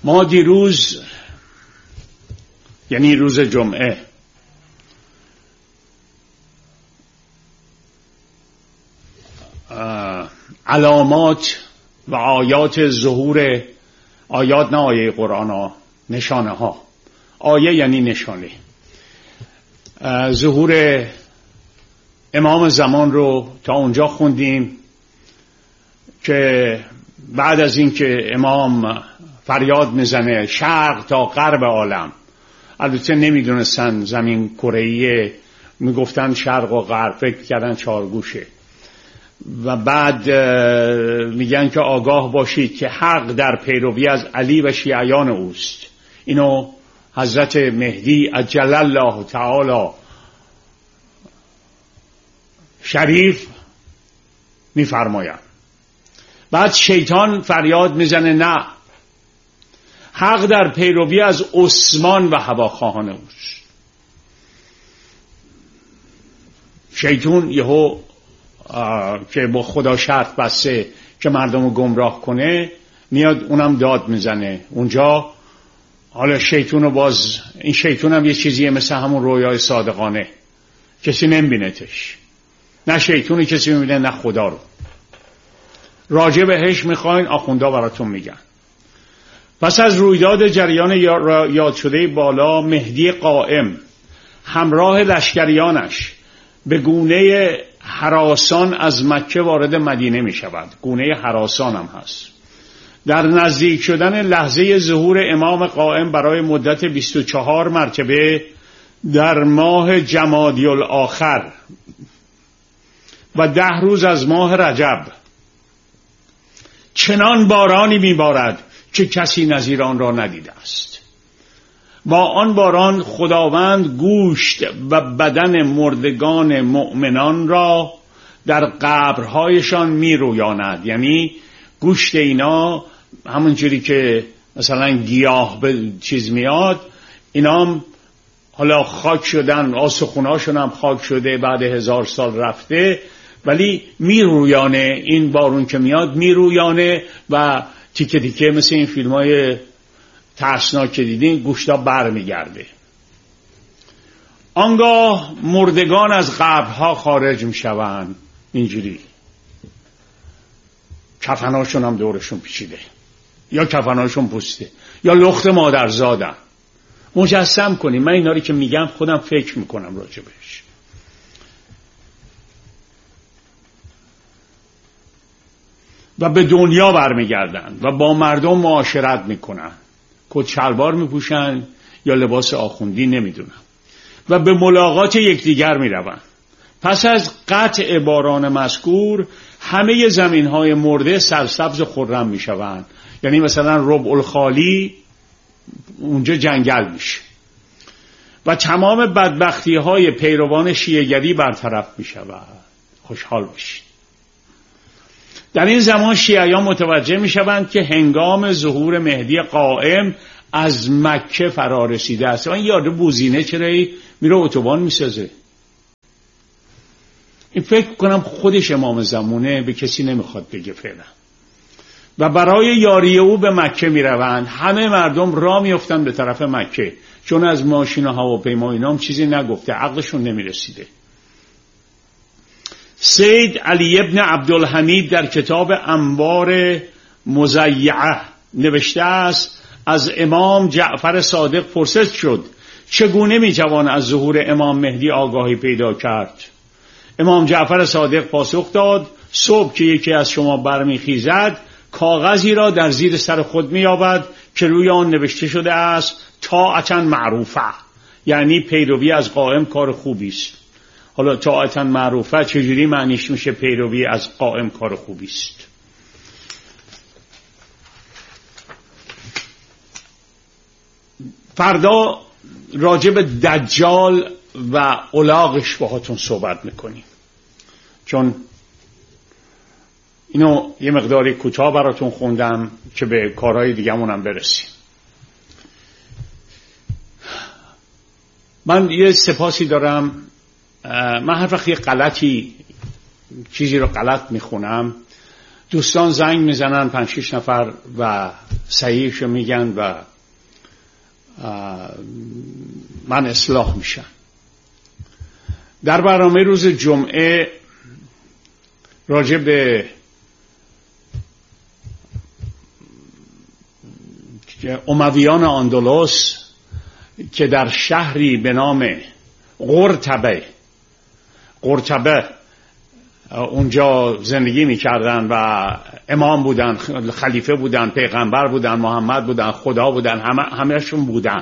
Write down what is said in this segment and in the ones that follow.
ما دیروز یعنی روز جمعه علامات و آیات ظهور آیات، نه آیه قرآن ها، نشانه ها. آیه یعنی نشانه. ظهور امام زمان رو تا اونجا خوندیم که بعد از این که امام فریاد میزنه شرق تا غرب عالم، البته نمیدونستن زمین کره‌ایه، میگفتن شرق و غرب، فکر کردن چارگوشه. و بعد میگن که آگاه باشید که حق در پیروی از علی و شیعیان اوست. اینو حضرت مهدی عجل الله تعالی شریف میفرماید. بعد شیطان فریاد میزنه نه، حق در پیروی از عثمان و هواخواهان اوست. شیطان یهو که با خدا شرط بسته که مردم رو گمراه کنه میاد اونم داد میزنه اونجا. حالا شیطان رو باز، این شیطان هم یه چیزیه مثل همون رویای صادقانه، کسی نمیبینتش، نه شیطانی کسی میبینه نه خدا رو. راجع بهش میخواین آخوندا براتون میگن. پس از رویداد جریان یاد شده بالا، مهدی قائم همراه لشکریانش به گونه هراسان از مکه وارد مدینه می شود. گونه هراسان هم هست. در نزدیک شدن لحظه ظهور امام قائم برای مدت 24 مرتبه در ماه جمادی الاخر و 10 روز از ماه رجب چنان بارانی می بارد که کسی نظیر آن را ندیده است. با آن باران خداوند گوشت و بدن مردگان مؤمنان را در قبرهایشان می رویاند. یعنی گوشت اینا همونجوری که مثلا گیاه به چیز میاد، اینا هم حالا خاک شدن، آسخوناشون هم خاک شده، بعد 1000 سال رفته، ولی می رویانه. این بارون که میاد می رویانه و تیکه تیکه مثل این فیلم های ترسناک که دیدین گوشتا بر میگرده. آنگاه مردگان از قبرها خارج میشوند، اینجوری کفناشون هم دورشون پیچیده، یا کفناشون پوسته، یا لخت مادرزادن. مجسم کنیم. من اینا رو که میگم خودم فکر میکنم راجع بهش. و به دنیا برمیگردن و با مردم معاشرت میکنن، کت شلوار میپوشن یا لباس آخوندی نمیدونم، و به ملاقات یکدیگر میروند. پس از قطع باران مذکور همه زمینهای مرده سرسبز و خرم میشوند. یعنی مثلا ربع الخالی اونجا جنگل میشه و تمام بدبختی های پیروان شیعه‌گری برطرف میشود. خوشحال باشید. در این زمان شیعیان متوجه میشوند که هنگام ظهور مهدی قائم از مکه فرا رسیده است. من یاد بوزینه چرا میره اتوبان میسازه؟ این فکر کنم خودش امام زمانه، به کسی نمیخواد بگه فعلا. و برای یاری او به مکه میروند. همه مردم راه میافتند به طرف مکه، چون از ماشین و هواپیما اینام چیزی نگفته، عقلشون نمیرسیده. سید علی ابن عبدالحمید در کتاب انبار مزیعه نوشته است: از امام جعفر صادق پرسش شد چگونه میتوان از ظهور امام مهدی آگاهی پیدا کرد؟ امام جعفر صادق پاسخ داد: صبح که یکی از شما برمیخیزد کاغذی را در زیر سر خود مییابد که روی آن نوشته شده است طاعتا معروفه، یعنی پیروی از قائم کار خوبی است. حالا طاعتا معروفه چجوری معنیش میشه پیروی از قائم کار خوبی است؟ فردا راجع به دجال و الاغش باهاتون صحبت میکنیم، چون اینو یه مقداری کوتاه براتون خوندم که به کارهای دیگه‌مونم برسیم. من یه سپاسی دارم. من هر وقت یه غلطی چیزی رو غلط میخونم دوستان زنگ میزنن 5-6 نفر و صحیحشو میگن و من اصلاح میشم. در برنامه روز جمعه راجع به امویان اندلس که در شهری به نام قرطبه اونجا زندگی میکردن و امام بودن، خلیفه بودن، پیغمبر بودن، محمد بودن، خدا بودن، همه‌شون بودن.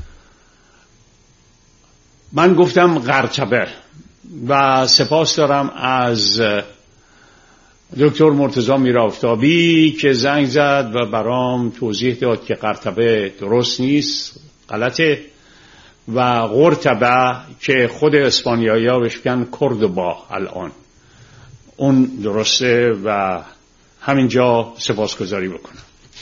من گفتم قرطبه و سپاس دارم از دکتر مرتضی میرآفتابی که زنگ زد و برام توضیح داد که قرطبه درست نیست، غلطه، و قرطبه که خود اسپانیایی‌ها بهش میگن کردوبا الان اون درسته و همینجا سپاسگزاری بکنم.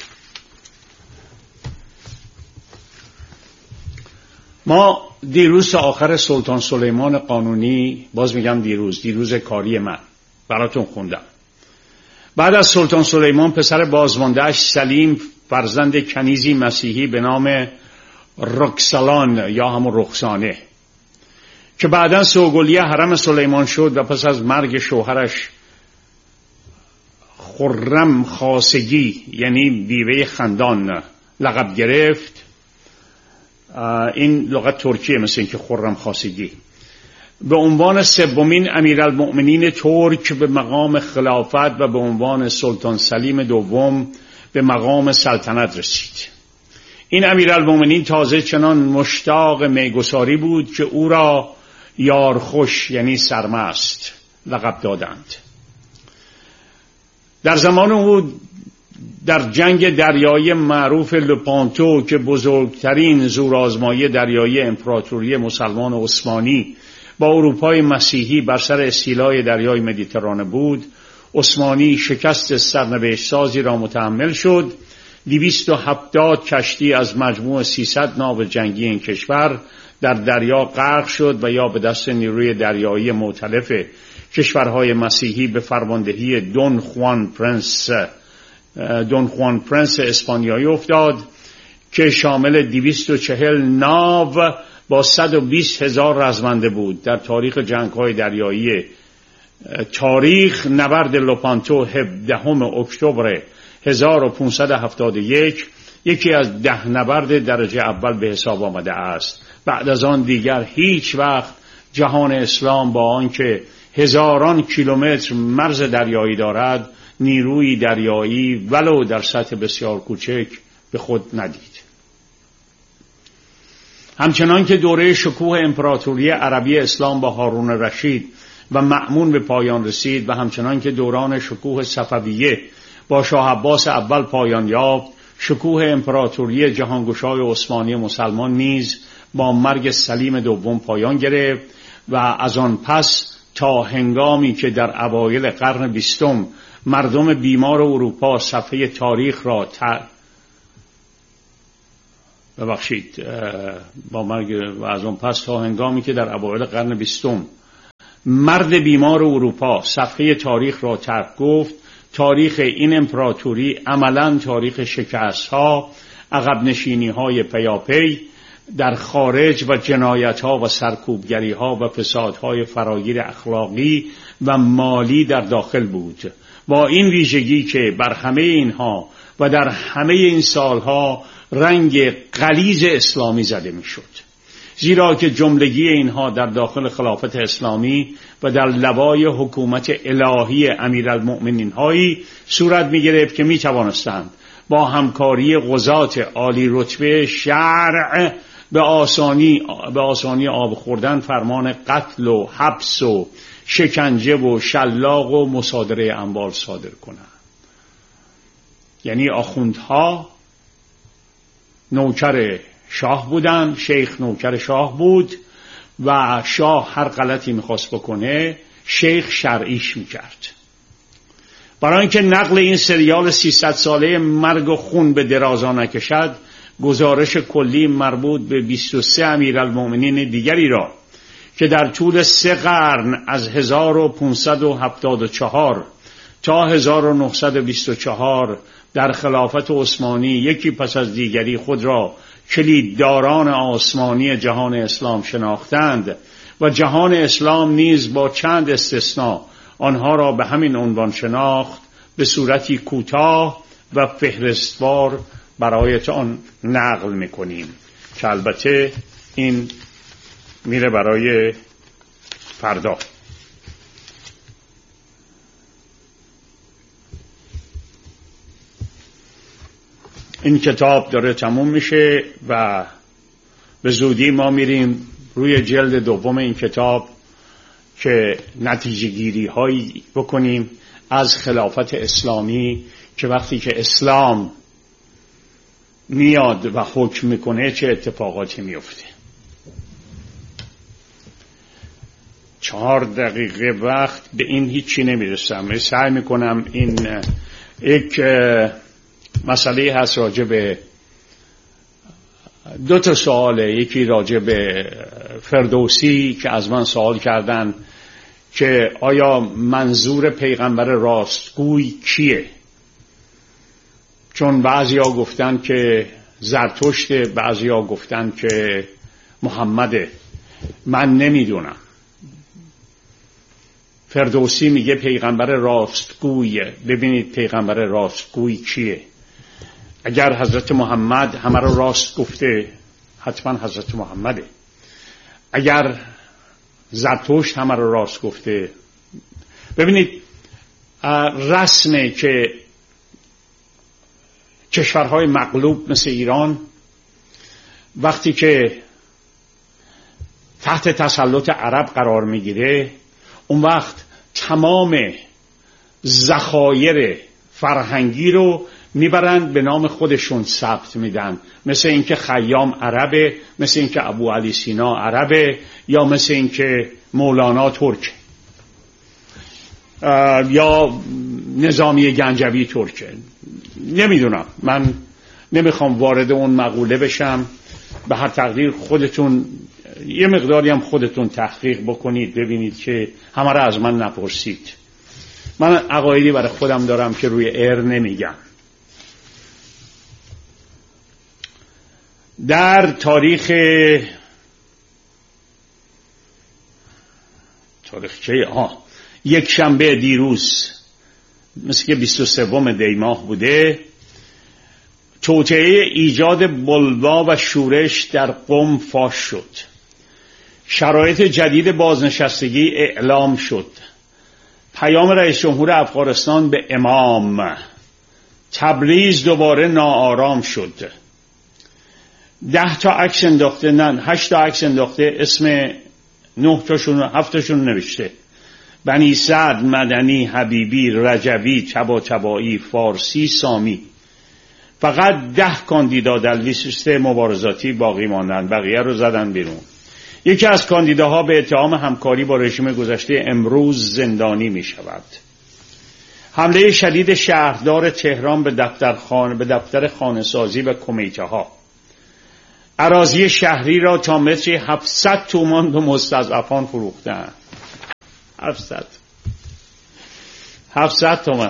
ما دیروز آخر سلطان سلیمان قانونی، باز میگم دیروز کاری من براتون خوندم. بعد از سلطان سلیمان پسر بازماندهش سلیم فرزند کنیزی مسیحی به نام رکسلان یا همون رخسانه که بعداً سوگلی حرم سلیمان شد و پس از مرگ شوهرش خرم خاصگی یعنی بیوه خندان لقب گرفت. این لغت ترکیه مثل این که خرم خاصگی به عنوان سومین امیرالمؤمنین ترک به مقام خلافت و به عنوان سلطان سلیم دوم به مقام سلطنت رسید. این امیرالمؤمنین تازه چنان مشتاق میگساری بود که او را یارخوش یعنی سرمست لقب دادند. در زمان او در جنگ دریایی معروف لپانتو که بزرگترین زورآزمایی دریایی امپراتوری مسلمان عثمانی با اروپای مسیحی بر سر استیلای دریای مدیترانه بود، عثمانی شکست سرنوشت سازی را متحمل شد. 270 کشتی از مجموع 300 ناو جنگی این کشور در دریا غرق شد و یا به دست نیروی دریایی مؤتلف کشورهای مسیحی به فرماندهی دون خوان پرنس اسپانیایی افتاد که شامل 240 ناو با 120,000 رزمنده بود. در تاریخ جنگ‌های دریایی تاریخ نبرد لوپانتو 17 اکتبر 1571 یکی از 10 نبرد درجه اول به حساب آمده است. بعد از آن دیگر هیچ وقت جهان اسلام با آنکه هزاران کیلومتر مرز دریایی دارد نیروی دریایی ولو در سطح بسیار کوچک به خود ندید. همچنان که دوره شکوه امپراتوری عربی اسلام با هارون رشید و مأمون به پایان رسید و همچنان که دوران شکوه صفویه با شاه عباس اول پایان یافت، شکوه امپراتوری جهانگشای عثمانی مسلمان نیز با مرگ سلیم دوم پایان گرفت و از آن پس تا هنگامی که در اوایل قرن 20 مردم بیمار اروپا صفحه تاریخ را با مرگ و از آن پس تا هنگامی که در اوایل قرن 20 مرد بیمار اروپا صفحه تاریخ را ترک گفت، تاریخ این امپراتوری عملاً تاریخ شکست‌ها، عقب نشینی‌های پیاپی در خارج و جنایت‌ها و سرکوبگری‌ها و فسادهای فراگیر اخلاقی و مالی در داخل بود. با این ویژگی که بر همه اینها و در همه این سالها رنگ غلیظ اسلامی زده می‌شد، زیرا که جملگی اینها در داخل خلافت اسلامی و در لوای حکومت الهی امیرالمؤمنین هایی صورت می‌گرفت که می‌توانستند با همکاری قضات عالی رتبه شرع به آسانی آب خوردن فرمان قتل و حبس و شکنجه و شلاق و مصادره اموال صادر کنند. یعنی آخوندها نوکر شاه بودن، شیخ نوکر شاه بود و شاه هر غلطی میخواست بکنه شیخ شرعیش میکرد. برای اینکه نقل این سریال 300 ساله مرگ و خون به درازا نکشد، گزارش کلی مربوط به 23 امیرالمؤمنین دیگری را که در طول 3 قرن از 1574 تا 1924 در خلافت عثمانی یکی پس از دیگری خود را کلیدداران آسمانی جهان اسلام شناختند و جهان اسلام نیز با چند استثناء آنها را به همین عنوان شناخت، به صورتی کوتاه و فهرستوار برایتان نقل میکنیم که البته این میره برای فردا. این کتاب داره تموم میشه و به زودی ما میریم روی جلد دوم این کتاب که نتیجه گیری هایی بکنیم از خلافت اسلامی، که وقتی که اسلام میاد و حکم میکنه چه اتفاقاتی میفته. 4 دقیقه وقت به این هیچی نمیرسم. سعی میکنم این یک مسئله هست راجع به 2 سواله. یکی راجع به فردوسی که از من سوال کردن که آیا منظور پیغمبر راستگوی کیه؟ چون بعضیا گفتن که زرتشت، بعضیا گفتن که محمده. من نمیدونم. فردوسی میگه پیغمبر راستگویه. ببینید پیغمبر راستگوی کیه؟ اگر حضرت محمد همه رو راست گفته حتما حضرت محمده. اگر زرتشت همه رو راست گفته. ببینید رسمه که کشورهای مغلوب مثل ایران وقتی که تحت تسلط عرب قرار میگیره، اون وقت تمام ذخایر فرهنگی رو میبرند به نام خودشون ثبت میدن. مثل اینکه خیام عربه، مثل اینکه ابو علی سینا عربه، یا مثل اینکه مولانا ترک، یا نظامی گنجوی ترکه. نمیدونم، من نمیخوام وارد اون مقوله بشم. به هر تقدیر خودتون یه مقداری هم خودتون تحقیق بکنید، ببینید که همه را از من نپرسید. من عقایدی برای خودم دارم که روی ایر نمیگم. در تاریخ چه؟ یک شنبه دیروز، مثل که 23 دی ماه بوده، توطئه ایجاد بلوا و شورش در قم فاش شد. شرایط جدید بازنشستگی اعلام شد. پیام رئیس جمهور افغانستان به امام. تبریز دوباره ناآرام شد. 10 تا عکس انداخته، نه 8 تا عکس انداخته، اسم 9 تاشون 7 تاشون نوشته: بنی سعد، مدنی، حبیبی، رجبی، طباطبایی، فارسی، سامی. فقط 10 کاندیدا در لیست مبارزاتی باقی ماندند، بقیه رو زدن بیرون. یکی از کاندیداها به اتهام همکاری با رژیم گذشته امروز زندانی می شود. حمله شدید شهردار تهران به دفتر خانه‌سازی و کمیته ها. اراضی شهری را تا متری 700 تومان به مستضعفان فروختند. 700 تومان.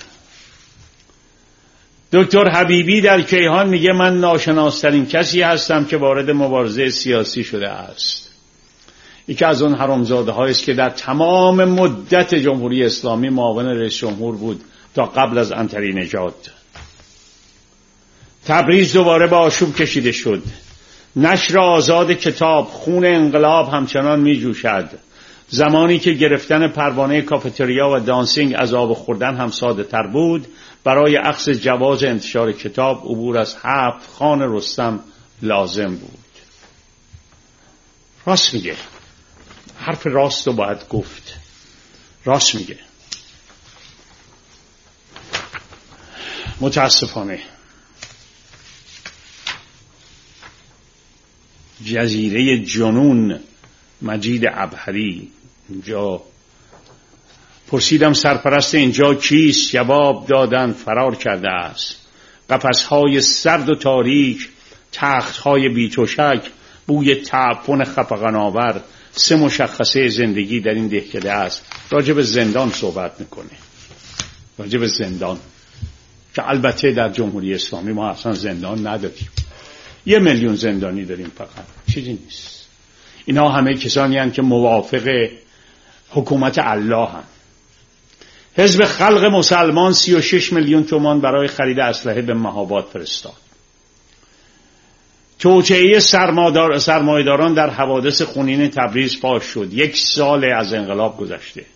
دکتر حبیبی در کیهان میگه من ناشناسترین کسی هستم که وارد مبارزه سیاسی شده است. یکی از اون حرامزاده هایی است که در تمام مدت جمهوری اسلامی معاون رئیس جمهور بود تا قبل از عنتری نژاد. تبریز دوباره به آشوب کشیده شد. نشر آزاد کتاب، خون انقلاب همچنان می جوشد. زمانی که گرفتن پروانه کافتریا و دانسینگ از آب خوردن هم ساده تر بود، برای اخذ جواز انتشار کتاب عبور از 7 خان رستم لازم بود. راست میگه. حرف راست رو باید گفت. راست میگه. متاسفانه جزیره جنون مجید عبهری، اینجا پرسیدم سرپرست اینجا کیست؟ جواب دادن فرار کرده است. قفس‌های سرد و تاریک، تخت‌های بی‌تشک، بوی تعفن خفقان‌آور، 3 مشخصه زندگی در این دهکده است. راجع به زندان صحبت میکنه. راجع به زندان، که البته در جمهوری اسلامی ما اصلا زندان نداریم، 1 میلیون زندانی داریم، فقط چیزی نیست. اینا همه کسانی هستند که موافق حکومت الله هستند. حزب خلق مسلمان 36 میلیون تومان برای خرید اسلحه به مهاباد فرستاد. توطئه سرمایه‌داران در حوادث خونین تبریز فاش شد. 1 سال از انقلاب گذشته.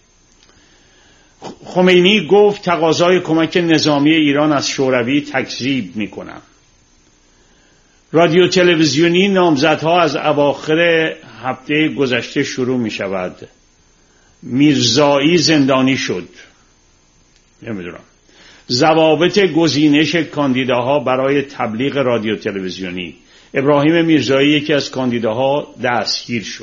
خمینی گفت تقاضای کمک نظامی ایران از شوروی تکذیب میکنم. رادیو تلویزیونی نامزدها از اواخر هفته گذشته شروع می شود. میرزایی زندانی شد. نمیدونم. ضوابط گزینش کاندیداها برای تبلیغ رادیو تلویزیونی. ابراهیم میرزایی یکی از کاندیداها دستگیر شد.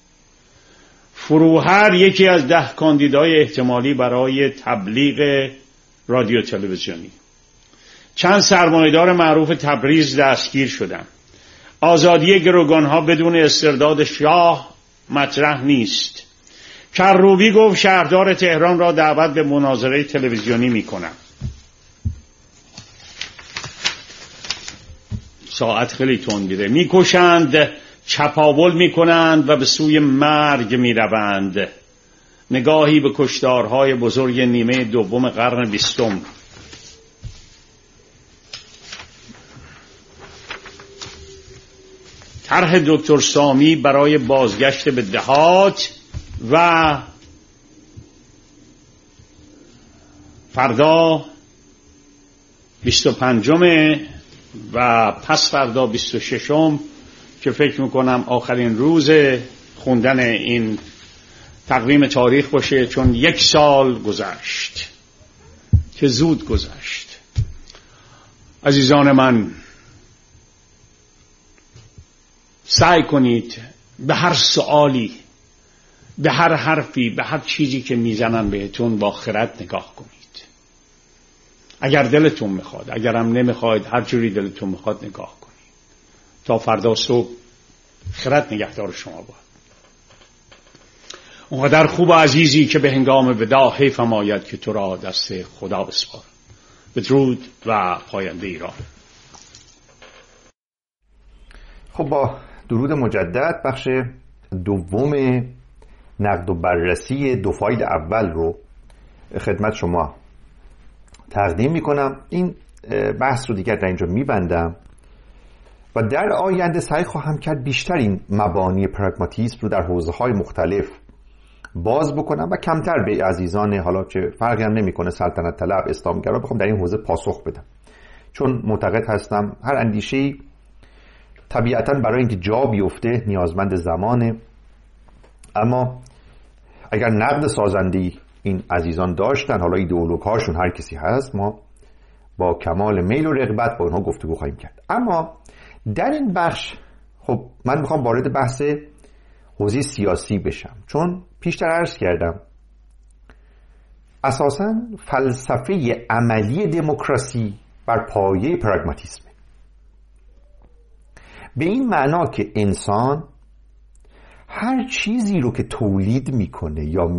فروهر یکی از 10 کاندیدای احتمالی برای تبلیغ رادیو تلویزیونی. چند سرمایه‌دار معروف تبریز دستگیر شدند. آزادی گروگانها بدون استرداد شاه مطرح نیست. کروبی گفت شهردار تهران را دعوت به مناظره تلویزیونی می‌کنم. ساعت خیلی تند میره. میکشند، چپاول میکنند و به سوی مرگ میروند. نگاهی به کشتارهای بزرگ نیمه دوم قرن 20. طرح دکتر سامی برای بازگشت به دهات و فردا 25 و پس فردا 26 که فکر میکنم آخرین روز خوندن این تقویم تاریخ باشه، چون 1 سال گذشت که زود گذشت. عزیزان من، سعی کنید به هر سوالی، به هر حرفی، به هر چیزی که میزنن بهتون با خرد نگاه کنید. اگر دلتون میخواد، اگرم نمیخواید، هر جوری دلتون میخواد نگاه کنید. تا فردا صبح خرد نگهدار شما باد. اونقدر خوب و عزیزی که به هنگام وداع حیفم آید که تو را دست خدا بسپارم. بدرود و پاینده ایران. خب با درود مجدد، بخش دوم نقد و بررسی 2 فایل اول رو خدمت شما تقدیم میکنم. این بحث رو دیگر در اینجا میبندم و در آینده سعی خواهم کرد بیشتر این مبانی پراگماتیسم رو در حوزه‌های مختلف باز بکنم و کمتر به عزیزان، حالا که فرقی هم نمیکنه، سلطنت طلب، اسلامگرا، بخوام در این حوزه پاسخ بدم، چون معتقد هستم هر اندیشه‌ای طبیعتاً برای اینکه جا بیفته نیازمند زمانه. اما اگر نقد سازنده‌ای این عزیزان داشتن، حالا ایدئولوگ هاشون هر کسی هست، ما با کمال میل و رغبت با اونها گفتگو خواهیم کرد. اما در این بخش خب من میخوام وارد بحث حوزه سیاسی بشم، چون پیشتر عرض کردم اساساً فلسفه عملی دموکراسی بر پایه پراگماتیسم، به این معنا که انسان هر چیزی رو که تولید میکنه یا